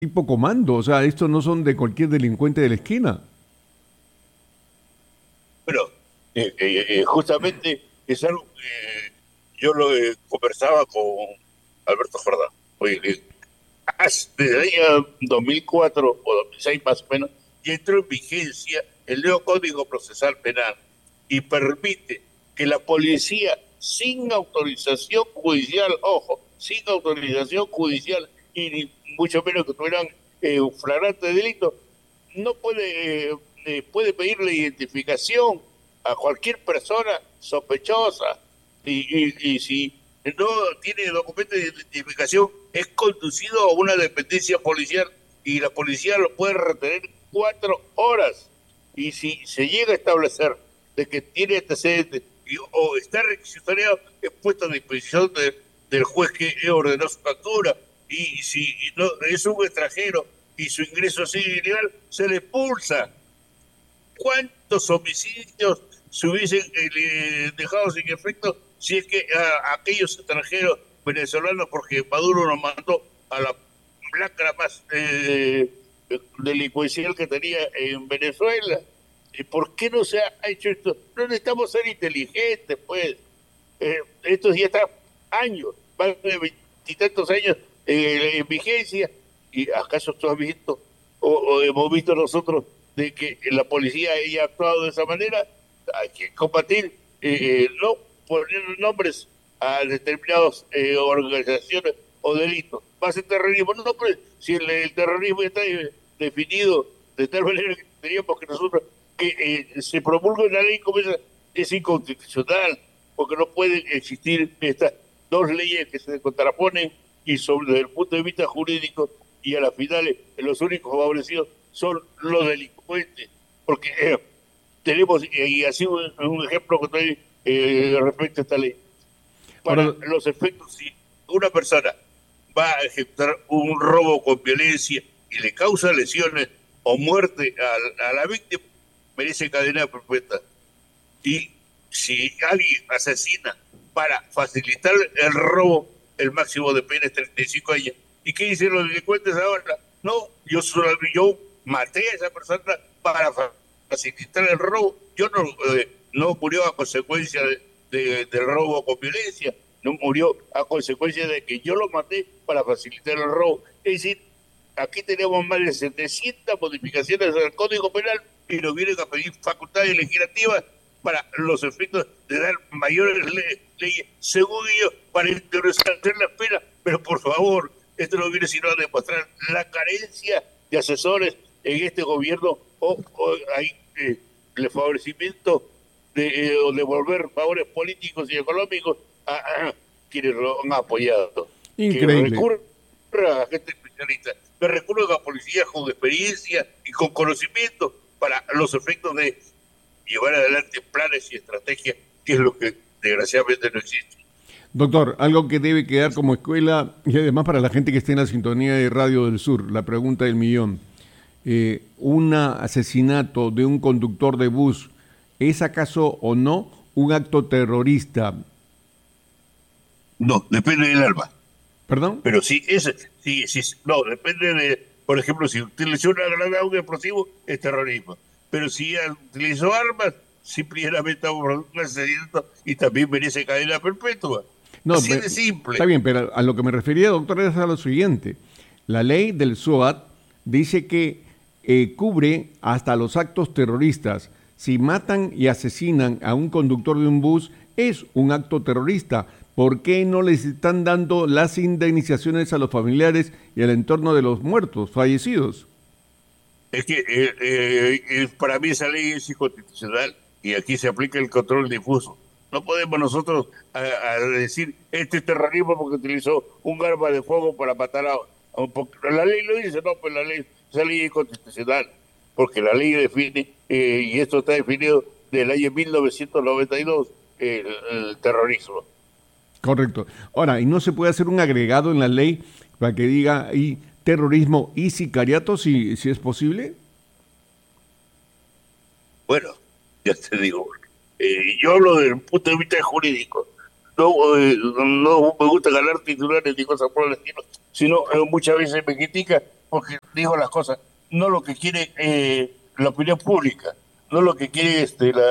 tipo comando, o sea, estos no son de cualquier delincuente de la esquina. Bueno, justamente es algo que yo lo conversaba con Alberto Jordán. Oye, desde el año 2004 o 2006 más o menos, ya entró en vigencia el nuevo Código Procesal Penal y permite que la policía, sin autorización judicial, ojo, sin autorización judicial y ni mucho menos que tuvieran un flagrante delito, no puede pedir la identificación a cualquier persona sospechosa y si no tiene documento de identificación es conducido a una dependencia policial y la policía lo puede retener 4 horas y si se llega a establecer de que tiene antecedentes o está requisitorio es puesto a disposición del juez que ordenó su captura y si no es un extranjero y su ingreso sigue ilegal, se le expulsa. ¿Cuántos homicidios se hubiesen dejado sin efecto si es que a aquellos extranjeros venezolanos, porque Maduro nos mandó a la lacra más delincuencial que tenía en Venezuela? ¿Y por qué no se ha hecho esto? No necesitamos ser inteligentes, pues. Estos ya están años, más de veintitantos años en vigencia. ¿Y acaso tú has visto o hemos visto nosotros de que la policía haya actuado de esa manera? Hay que combatir, no poner nombres a determinadas organizaciones o delitos. Va a ser terrorismo. No, pues, si el terrorismo está definido de tal manera que teníamos que nosotros que se promulgue una ley como esa es inconstitucional, porque no pueden existir estas dos leyes que se contraponen y desde el punto de vista jurídico y a las finales los únicos favorecidos son los delincuentes, porque tenemos, y así un ejemplo que estoy respecto a esta ley, para Ahora, los efectos, si una persona va a ejecutar un robo con violencia y le causa lesiones o muerte a la víctima, merece cadena perpetua. Y si alguien asesina para facilitar el robo, el máximo de pena es 35 años. ¿Y qué dicen los delincuentes ahora? No, yo maté a esa persona para facilitar el robo. Yo no murió a consecuencia del robo con violencia, no murió a consecuencia de que yo lo maté para facilitar el robo. Es decir, aquí tenemos más de 700 modificaciones del Código Penal y nos vienen a pedir facultades legislativas para los efectos de dar mayores leyes, según ellos, para endurecer la pena. Pero por favor, esto no viene sino a demostrar la carencia de asesores en este gobierno o hay el favorecimiento o devolver favores políticos y económicos a quienes lo han apoyado. Que increíble. recurra a gente especialista, que recurra a policías con experiencia y con conocimiento para los efectos de llevar adelante planes y estrategias, que es lo que desgraciadamente no existe. Doctor, algo que debe quedar como escuela y además para la gente que esté en la sintonía de Radio del Sur, la pregunta del millón. ¿Un asesinato de un conductor de bus es acaso o no un acto terrorista? No, depende del alma. ¿Perdón? Pero sí, no, depende de, por ejemplo, si utilizó una granada o un explosivo, es terrorismo. Pero si utilizó armas, simplemente estamos un asesinato y también merece cadena perpetua. No, Así de simple. está bien, pero a lo que me refería, doctor, es a lo siguiente. La ley del SOAT dice que cubre hasta los actos terroristas. Si matan y asesinan a un conductor de un bus, es un acto terrorista. ¿Por qué no les están dando las indemnizaciones a los familiares y al entorno de los muertos, fallecidos? Es que para mí esa ley es inconstitucional y aquí se aplica el control difuso. No podemos nosotros a decir este es terrorismo porque utilizó un arma de fuego para matar a un poco. La ley lo dice, no, pues esa ley es inconstitucional porque la ley define, y esto está definido del año 1992, el terrorismo. Correcto. Ahora, ¿y no se puede hacer un agregado en la ley para que diga ahí terrorismo y sicariato si es posible? Bueno, ya te digo, yo hablo desde el punto de vista jurídico. No me gusta ganar titulares ni cosas por el estilo, sino muchas veces me critica porque dijo las cosas, no lo que quiere la opinión pública, no lo que quiere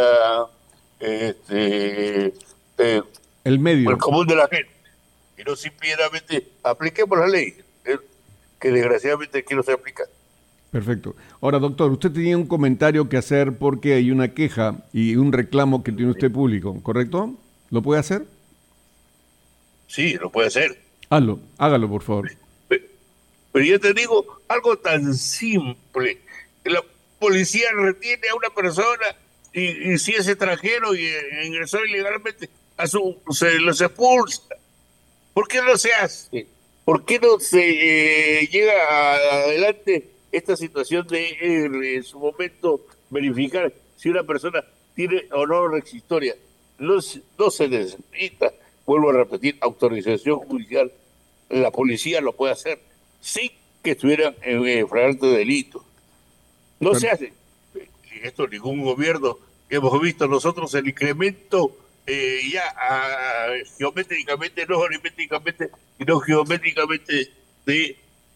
este, El el medio. común de la gente, y no simplemente apliquemos la ley, que desgraciadamente aquí no se aplica. Perfecto. Ahora, doctor, usted tenía un comentario que hacer porque hay una queja y un reclamo que tiene usted público, ¿correcto? ¿Lo puede hacer? Sí, lo puede hacer. Hágalo, por favor. Pero yo te digo algo tan simple. La policía retiene a una persona y si es extranjero y ingresó ilegalmente, se los expulsa. ¿Por qué no se hace? ¿Por qué no se llega adelante esta situación de en su momento verificar si una persona tiene o no rexistoria? No se necesita, vuelvo a repetir, autorización judicial. La policía lo puede hacer sin que estuvieran en flagrante delito. No Per- se hace. Esto ningún gobierno. Hemos visto nosotros el incremento geométricamente, no geométricamente, sino geométricamente de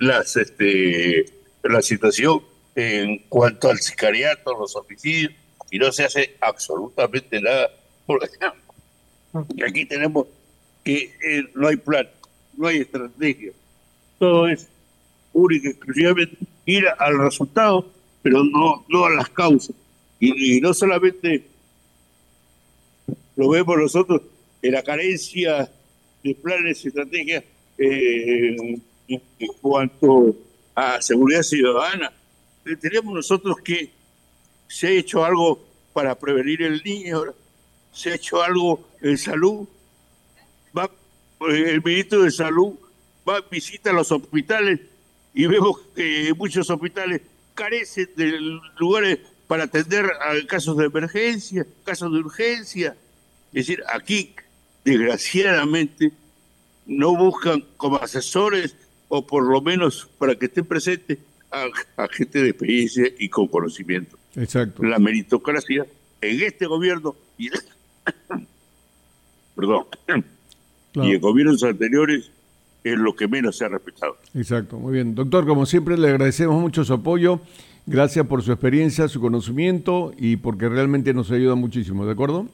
la situación en cuanto al sicariato, los homicidios, y no se hace absolutamente nada. Por ejemplo, y aquí tenemos que no hay plan, no hay estrategia. Todo es única y exclusivamente ir al resultado, pero no a las causas. Y no solamente lo vemos nosotros en la carencia de planes y estrategias en cuanto a seguridad ciudadana. Tenemos nosotros que se ha hecho algo para prevenir el niño, se ha hecho algo en salud, va el ministro de Salud va, visita los hospitales y vemos que muchos hospitales carecen de lugares para atender a casos de emergencia, casos de urgencia. Es decir, aquí, desgraciadamente, no buscan como asesores o por lo menos para que estén presentes a gente de experiencia y con conocimiento. Exacto. La meritocracia en este gobierno y, perdón, y en Claro. gobiernos anteriores es lo que menos se ha respetado. Exacto. Muy bien. Doctor, como siempre, le agradecemos mucho su apoyo. Gracias por su experiencia, su conocimiento y porque realmente nos ayuda muchísimo. ¿De acuerdo?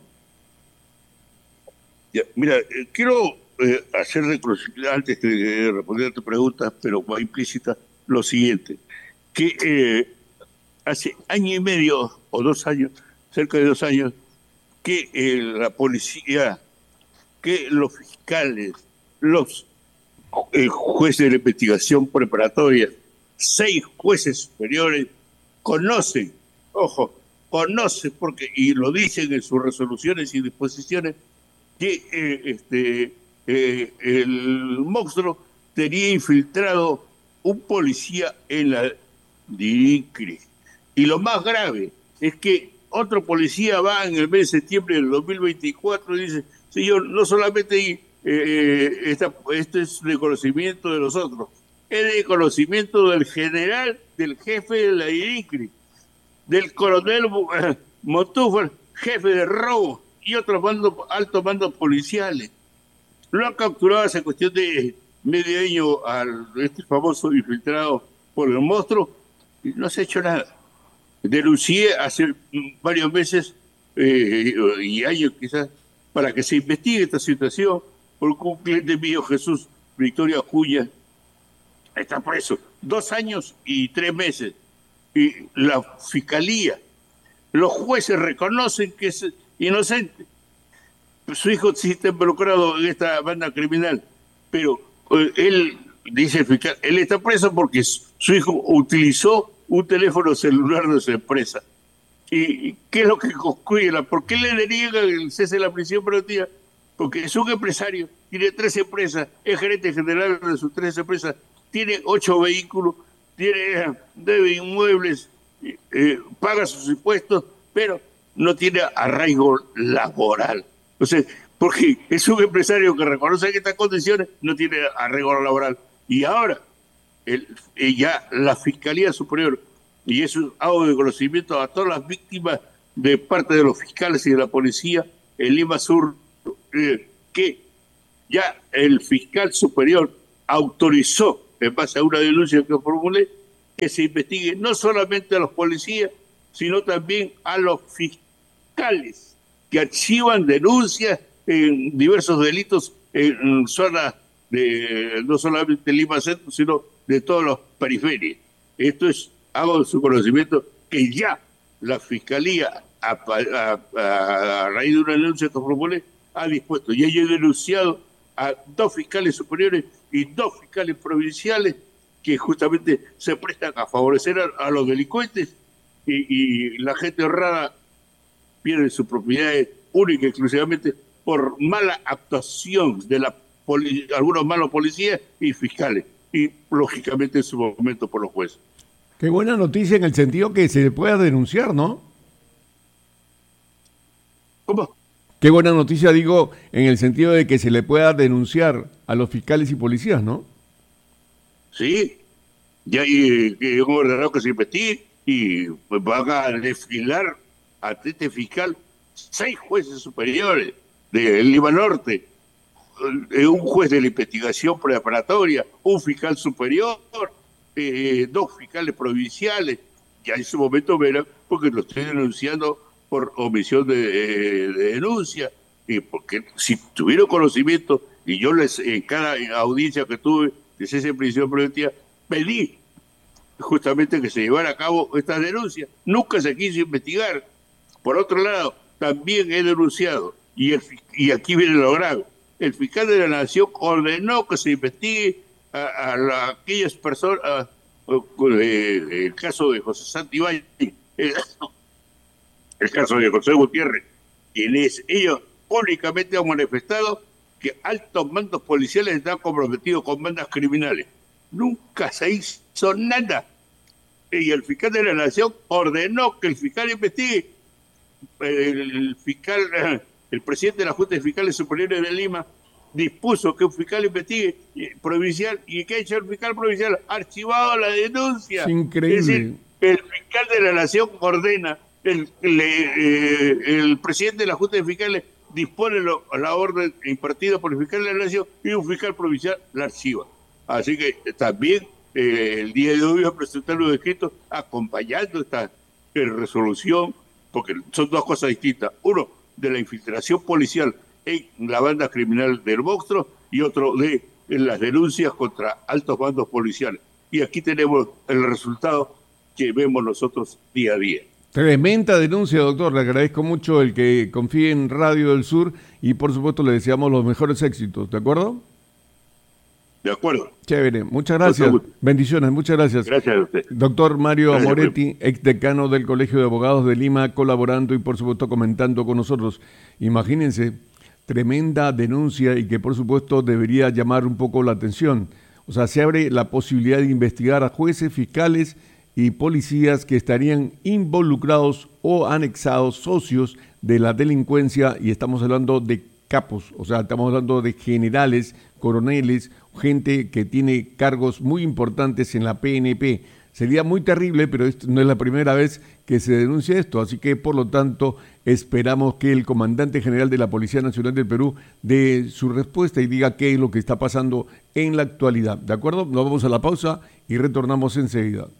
Ya, mira, quiero hacer antes de responder a tu pregunta, pero va implícita, lo siguiente, que hace año y medio o 2 años, cerca de 2 años, que la policía, que los fiscales, los jueces de la investigación preparatoria, 6 jueces superiores conocen, ojo, conocen porque, y lo dicen en sus resoluciones y disposiciones, que el monstruo tenía infiltrado un policía en la DINCRI. Y lo más grave es que otro policía va en el mes de septiembre del 2024 y dice, señor, no solamente esto es de conocimiento de nosotros, es de conocimiento del general, del jefe de la DINCRI, del coronel Montúfar, jefe de robo y otros altos mandos policiales. Lo han capturado hace cuestión de medio año al este famoso infiltrado por el monstruo y no se ha hecho nada. Denuncié hace varios meses y años quizás para que se investigue esta situación porque un cliente mío, Jesús Victoria Acuña, está preso 2 años y 3 meses. Y la fiscalía, los jueces reconocen que es inocente. Su hijo sí está involucrado en esta banda criminal, pero él, dice el fiscal, él está preso porque su hijo utilizó un teléfono celular de su empresa. ¿Y qué es lo que concluye? ¿Por qué le deniegan el cese de la prisión preventiva? Porque es un empresario, tiene 3 empresas, es gerente general de sus 3 empresas, tiene 8 vehículos, debe inmuebles, paga sus impuestos, pero no tiene arraigo laboral. O sea, porque es un empresario que reconoce que estas condiciones no tiene arraigo laboral. Y ahora, ya la Fiscalía Superior, y eso hago de conocimiento a todas las víctimas de parte de los fiscales y de la policía en Lima Sur, que ya el fiscal superior autorizó, en base a una denuncia que formulé, que se investigue no solamente a los policías, sino también a los fiscales que archivan denuncias en diversos delitos en zonas de no solamente Lima Centro, sino de todas las periferias. Esto es, hago de su conocimiento, que ya la Fiscalía, a raíz de una denuncia que propone, ha dispuesto, y yo he denunciado a 2 fiscales superiores y 2 fiscales provinciales que justamente se prestan a favorecer a los delincuentes y la gente honrada pierde sus propiedades única y exclusivamente por mala actuación de algunos malos policías y fiscales, y lógicamente en su momento por los jueces. Qué buena noticia en el sentido que se pueda denunciar, ¿no? ¿Cómo? Qué buena noticia, digo, en el sentido de que se le pueda denunciar a los fiscales y policías, ¿no? Sí, ya hay un ordenado que se investigue y pues van a desfilar a este fiscal 6 jueces superiores de Lima Norte, un juez de la investigación preparatoria, un fiscal superior, 2 fiscales provinciales. Ya en su momento verán, porque lo estoy denunciando por omisión de denuncia, y porque si tuvieron conocimiento, y yo en cada audiencia que tuve de cese en prisión preventiva, pedí justamente que se llevara a cabo esta denuncia. Nunca se quiso investigar. Por otro lado, también he denunciado, y aquí viene lo grave, el fiscal de la Nación ordenó que se investigue a aquellas personas, el caso de José Santibáñez, el caso de José Gutiérrez, quienes ellos públicamente han manifestado que altos mandos policiales están comprometidos con bandas criminales. Nunca se hizo nada. Y el fiscal de la Nación ordenó que el fiscal investigue. El presidente de la Junta de Fiscales Superiores de Lima dispuso que un fiscal investigue provincial, y que ha hecho el fiscal provincial, archivado la denuncia. Es increíble. Es decir, el fiscal de la Nación ordena, el presidente de la Junta de Fiscales dispone la orden impartida por el fiscal de la Nación, y un fiscal provincial la archiva. Así que también el día de hoy voy a presentar los escritos acompañando esta resolución, porque son 2 cosas distintas. Uno, de la infiltración policial en la banda criminal del Monstruo, y otro de las denuncias contra altos bandos policiales. Y aquí tenemos el resultado que vemos nosotros día a día. Tremenda denuncia, doctor. Le agradezco mucho el que confíe en Radio del Sur y por supuesto le deseamos los mejores éxitos. ¿De acuerdo? De acuerdo. Chévere. Muchas gracias. Bendiciones. Muchas gracias. Gracias a usted. Doctor Mario Amoretti, exdecano del Colegio de Abogados de Lima, colaborando y por supuesto comentando con nosotros. Imagínense, tremenda denuncia y que por supuesto debería llamar un poco la atención. O sea, se abre la posibilidad de investigar a jueces, fiscales y policías que estarían involucrados o anexados, socios de la delincuencia, y estamos hablando de capos, o sea, estamos hablando de generales, coroneles, gente que tiene cargos muy importantes en la PNP. Sería muy terrible, pero esto no es la primera vez que se denuncia esto, así que por lo tanto esperamos que el comandante general de la Policía Nacional del Perú dé su respuesta y diga qué es lo que está pasando en la actualidad. ¿De acuerdo? Nos vamos a la pausa y retornamos enseguida.